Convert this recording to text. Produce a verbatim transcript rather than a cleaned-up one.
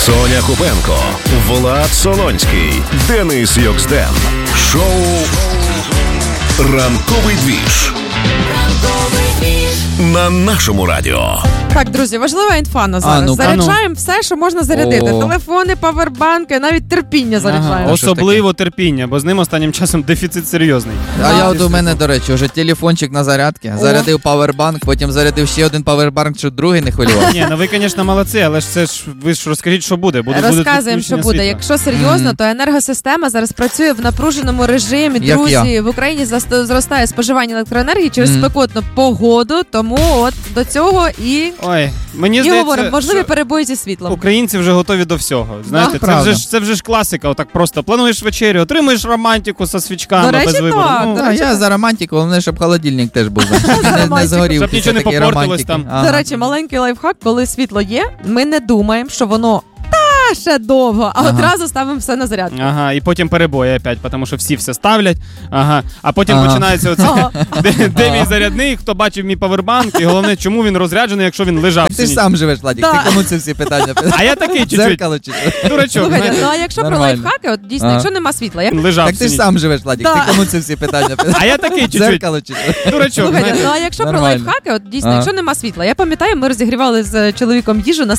Соня Купенко, Влад Солонський, Денис Йоксден. Шоу «Ранковий двіж» на нашому радіо. Так, друзі, важлива інфа на зараз. А, ну, заряджаємо а ну. все, що можна зарядити. О. Телефони, павербанки, навіть терпіння заряджаємо. Ага. Особливо терпіння, бо з ним останнім часом дефіцит серйозний. А я от у мене, до речі, вже телефончик на зарядці, зарядив павербанк, потім зарядив ще один павербанк, щоб другий не хвилював. Ні, ну ви, звісно, молодці, але ж це ж ви ж розкажіть, що буде. Буде Розказуємо, що буде. Якщо серйозно, Мгм. то енергосистема зараз працює в напруженому режимі. Як Друзі, я. в Україні заст- зростає споживання електроенергії через Мгм. спекотну погоду, тому от до цього і, Ой, мені і здається, говоримо, можливі що перебої зі світлом. українці вже готові до всього. Знаєте, це правда. вже ж це вже ж класика. Отак просто плануєш вечерю, отримуєш романтику зі свічками До речі, без вибору. так, Ну, до А я за романтику, головне, щоб холодильник теж був. Не, не романтику. згорів. Щоб нічого не Такий попортилось романтик. там. Ага. До речі, маленький лайфхак, коли світло є, ми не думаємо, що воно та ще довго, а Ага. одразу ставимо все на зарядку. Ага, і потім перебої опять, тому що всі все ставлять. Ага, а потім Ага. починається оце, Ага. де, де мій зарядний, хто бачив мій павербанк, і головне, чому він розряджений, якщо він лежав. Так ти ж всю ніч. сам живеш, Владик, Да. ти кому це всі питання? А я такий чуть-чуть Дзеркало чи що? дурачок, Слухайте, знаєте, ну а якщо про Нормально. лайфхаки, от дійсно, Ага. якщо нема світла, я лежав. Так ти всю ж ніч. сам живеш, Владик, Да. ти кому це всі питання? А я такий чуть-чуть Дзеркало чи що? дурачок, Слухайте, знаєте. ну а якщо про Нормально. лайфхаки, от дійсно, Ага. якщо нема світла, я пам'ятаю, ми розігрівали з чоловіком їжу на